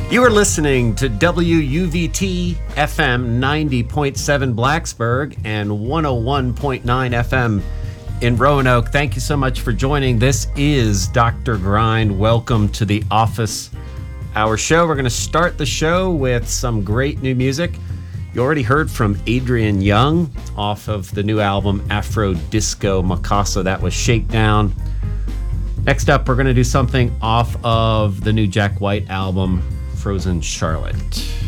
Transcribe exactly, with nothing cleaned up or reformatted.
You are listening to W U V T F M ninety point seven Blacksburg and one oh one point nine F M in Roanoke. Thank you so much for joining. This is Doctor Grind. Welcome to the office, our show. We're going to start the show with some great new music. You already heard from Adrian Younge off of the new album Afro Disco Macasa. That was Shakedown. Next up, we're going to do something off of the new Jack White album, Frozen Charlotte.